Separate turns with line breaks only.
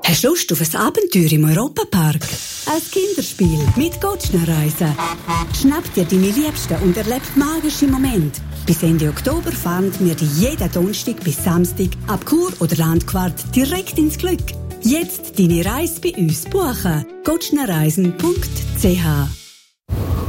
Hast du Lust auf ein Abenteuer im Europapark? Ein Kinderspiel mit Gotschner-Reisen. Schnapp dir deine Liebsten und erlebt magische Momente. Bis Ende Oktober fahren wir dich jeden Donnerstag bis Samstag ab Chur oder Landquart direkt ins Glück. Jetzt deine Reise bei uns buchen. gotschnerreisen.ch